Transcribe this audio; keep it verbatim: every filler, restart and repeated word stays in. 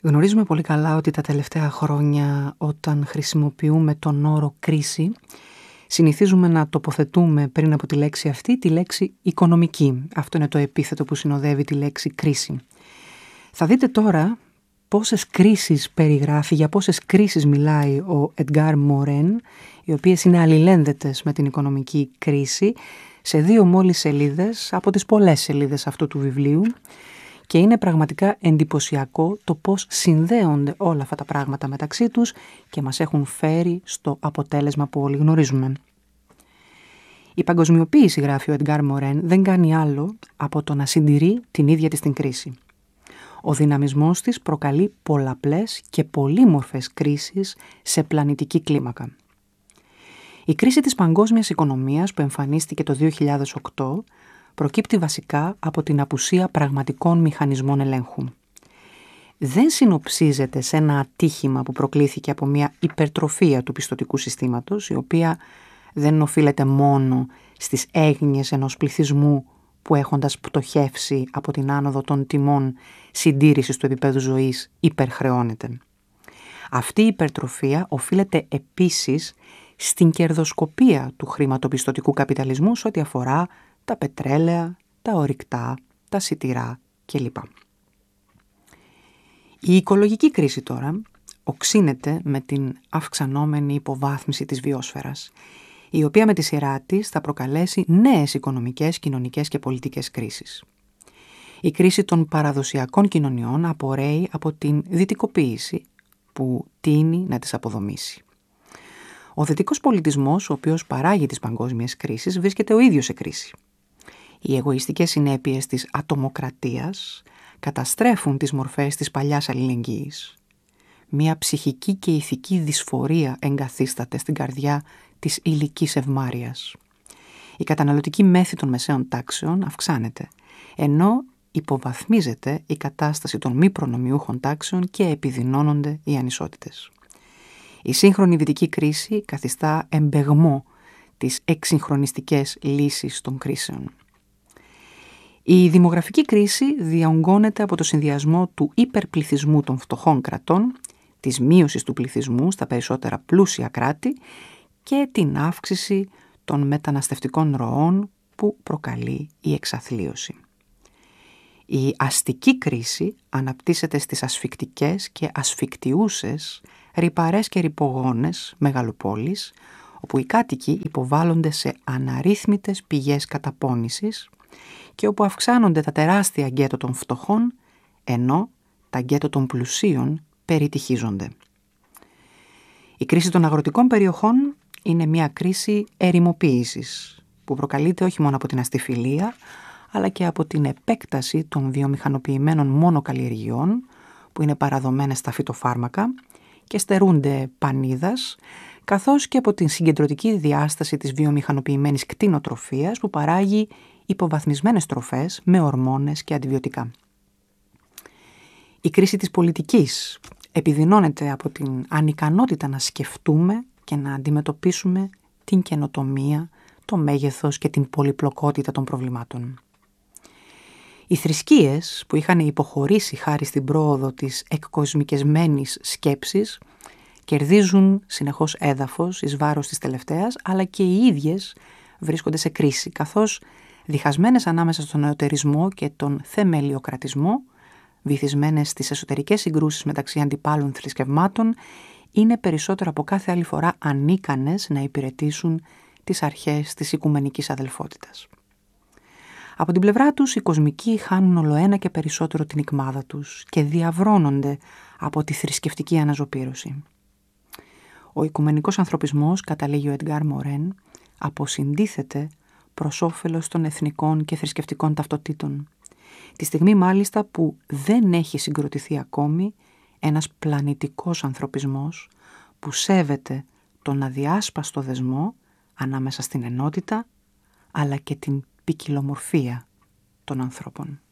Γνωρίζουμε πολύ καλά ότι τα τελευταία χρόνια, όταν χρησιμοποιούμε τον όρο κρίση, συνηθίζουμε να τοποθετούμε πριν από τη λέξη αυτή τη λέξη οικονομική. Αυτό είναι το επίθετο που συνοδεύει τη λέξη κρίση. Θα δείτε τώρα πόσες κρίσεις περιγράφει, για πόσες κρίσεις μιλάει ο Εντγκάρ Μορέν, οι οποίες είναι αλληλένδετες με την οικονομική κρίση, σε δύο μόλις σελίδες από τις πολλές σελίδες αυτού του βιβλίου. Και είναι πραγματικά εντυπωσιακό το πώς συνδέονται όλα αυτά τα πράγματα μεταξύ τους και μας έχουν φέρει στο αποτέλεσμα που όλοι γνωρίζουμε. Η παγκοσμιοποίηση, γράφει ο Εντγκάρ Μορέν, δεν κάνει άλλο από το να συντηρεί την ίδια της την κρίση. Ο δυναμισμός της προκαλεί πολλαπλές και πολύμορφες κρίσεις σε πλανητική κλίμακα. Η κρίση της παγκόσμιας οικονομίας που εμφανίστηκε το δύο χιλιάδες οκτώ προκύπτει βασικά από την απουσία πραγματικών μηχανισμών ελέγχου. Δεν συνοψίζεται σε ένα ατύχημα που προκλήθηκε από μια υπερτροφία του πιστωτικού συστήματος, η οποία δεν οφείλεται μόνο στις έγνοιες ενός πληθυσμού που, έχοντας πτωχεύσει από την άνοδο των τιμών συντήρησης του επίπεδου ζωής, υπερχρεώνεται. Αυτή η υπερτροφία οφείλεται επίσης στην κερδοσκοπία του χρηματοπιστωτικού καπιταλισμού σε ό,τι αφορά τα πετρέλαια, τα ορυκτά, τα σιτηρά κλπ. Η οικολογική κρίση τώρα οξύνεται με την αυξανόμενη υποβάθμιση της βιόσφαιρας, η οποία με τη σειρά της θα προκαλέσει νέες οικονομικές, κοινωνικές και πολιτικές κρίσεις. Η κρίση των παραδοσιακών κοινωνιών απορρέει από την δυτικοποίηση που τείνει να τις αποδομήσει. Ο δυτικός πολιτισμός, ο οποίος παράγει τις παγκόσμιες κρίσεις, βρίσκεται ο ίδιος σε κρίση. Οι εγωιστικές συνέπειες της ατομοκρατίας καταστρέφουν τις μορφές της παλιάς αλληλεγγύης. Μία ψυχική και ηθική δυσφορία εγκαθίσταται στην καρδιά της υλικής ευμάρειας. Η καταναλωτική μέθη των μεσαίων τάξεων αυξάνεται, ενώ υποβαθμίζεται η κατάσταση των μη προνομιούχων τάξεων και επιδεινώνονται οι ανισότητες. Η σύγχρονη δυτική κρίση καθιστά εμπεγμό τις εξυγχρονιστικές λύσεις των κρίσεων. Η δημογραφική κρίση διαογκώνεται από το συνδυασμό του υπερπληθυσμού των φτωχών κρατών, της μείωσης του πληθυσμού στα περισσότερα πλούσια κράτη και την αύξηση των μεταναστευτικών ροών που προκαλεί η εξαθλίωση. Η αστική κρίση αναπτύσσεται στις ασφικτικές και ασφικτιούσες ρυπαρές και ρυπογόνες μεγαλοπόλεις, όπου οι κάτοικοι υποβάλλονται σε αναρρύθμιτες πηγές καταπώνησης και όπου αυξάνονται τα τεράστια γκέτο των φτωχών, ενώ τα γκέτο των πλουσίων περιτυχίζονται. Η κρίση των αγροτικών περιοχών είναι μια κρίση ερημοποίησης, που προκαλείται όχι μόνο από την αστιφιλία, αλλά και από την επέκταση των βιομηχανοποιημένων μονοκαλλιεργειών, που είναι παραδομένες στα φυτοφάρμακα και στερούνται πανίδας, καθώς και από την συγκεντρωτική διάσταση της βιομηχανοποιημένης κτηνοτροφίας που παράγει υποβαθμισμένες τροφές με ορμόνες και αντιβιωτικά. Η κρίση της πολιτικής επιδεινώνεται από την ανικανότητα να σκεφτούμε και να αντιμετωπίσουμε την καινοτομία, το μέγεθος και την πολυπλοκότητα των προβλημάτων. Οι θρησκείες που είχαν υποχωρήσει χάρη στην πρόοδο της εκκοσμικεσμένης σκέψης κερδίζουν συνεχώς έδαφος εις βάρος της τελευταίας, αλλά και οι ίδιες βρίσκονται σε κρίση, καθώς διχασμένες ανάμεσα στον νεωτερισμό και τον θεμελιοκρατισμό, βυθισμένες στις εσωτερικές συγκρούσεις μεταξύ αντιπάλων θρησκευμάτων, είναι περισσότερο από κάθε άλλη φορά ανίκανες να υπηρετήσουν τις αρχές της οικουμενικής αδελφότητας. Από την πλευρά τους, οι κοσμικοί χάνουν ολοένα και περισσότερο την ικμάδα τους και διαβρώνονται από τη θρησκευτική αναζωπήρωση. Ο οικουμενικός ανθρωπισμός, καταλήγει ο Εντγκάρ Μορέν, αποσυντίθεται προς όφελος των εθνικών και θρησκευτικών ταυτοτήτων. Τη στιγμή μάλιστα που δεν έχει συγκροτηθεί ακόμη ένας πλανητικός ανθρωπισμός που σέβεται τον αδιάσπαστο δεσμό ανάμεσα στην ενότητα αλλά και την ποικιλομορφία των ανθρώπων.